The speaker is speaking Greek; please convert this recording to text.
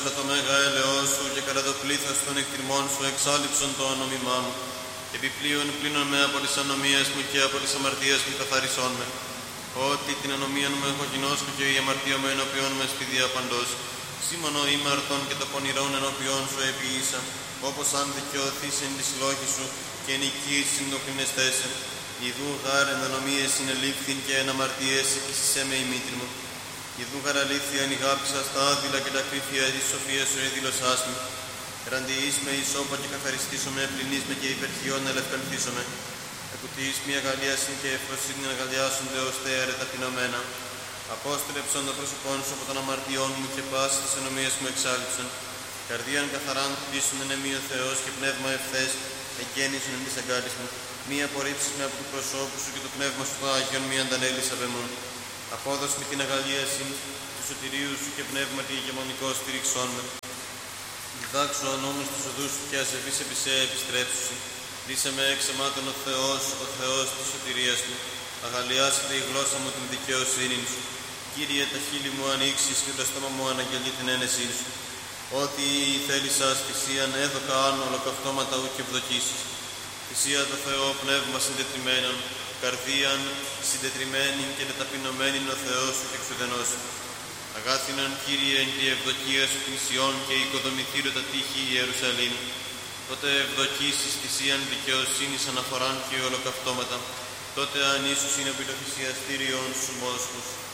Κατά το μέγα έλεος σου και κατά το πλήθος των εκτιμών σου εξάλληψον το όνομά μου. Επιπλέον πλύνον με από τις ανομίες μου και από τις αμαρτίες μου καθαρισόν με. Ότι την ανομία μου έχω γινώσκω και η αμαρτία μου ενώπιον με σπηδία παντός. Σήμωνο είμαι αρτών και το πονηρών ενώπιον σου επίησα. Όπως αν δικαιωθείς εν της λόγης σου και νικείς συντοπινεστέσαι. Ιδού γάρ εν ανομίες συνελήφθην και εν αμαρτίες εκείσισέ με η μήτρη μου. Ιδού γάρ αλήθεια εν ηγάπησα στα άδειλα και τα κρύφια της σοφίας σου εδήλωσάς με. Ραντιείς με ισόπα και καθαριστήσομαι, πληνείς με και υπερχιών ελευκανθήσομαι. Εκουτείς μια αγαλίασιν και ευφροσύνη να αγαλιάσονται ως τέαρε ταπεινωμένα. Απόστρεψον το πρόσωπόν σου από των αμαρτιών μου και πάση τις ενομίες μου εξάλληψον. Καρδίαν καθαράν χτίσουν εν εμεί ο Θεός και πνεύμα ευθές εγκαίνησον εν της αγκάλης μου. Μη απορρίψεις με από του προσώπου σου και το πνεύμα σου το Άγιον μη αντανέλεις απεμούν. Απόδος με την αγαλίασιν του σωτηρίου σου και πνεύματι ηγεμονικό στήριξόν με. Διδάξου ο νόμος τους οδούς σου και ασεβείς επί σε επιστρέψουσι. Λύσε με εξαιμάτων ο Θεός της σωτηρίας μου. Αγαλιάσετε η γλώσσα μου την δικαιοσύνη σου. Κύριε, τα χείλη μου ανοίξεις και το στόμα μου αναγγελεί την ένεσή σου. Ότι θέλησας θυσίαν έδωκα άν ολοκαυτώματα ου και ευδοκίσεις. Θυσία το Θεό πνεύμα συντετριμένον, καρδίαν συντετριμένη και ταπεινωμένη ο Θεός σου και εξουδενός. Αγάθιναν Κύριε εν τη ευδοκία σου την Σιών και οικοδομηθήρω τα τείχη Ιερουσαλήμ. Τότε ευδοκίσεις θυσίαν δικαιοσύνης αναφοράν και ολοκαυτώματα. Τότε αν ίσως είναι επί το θυσιαστήριον σου μόσχους.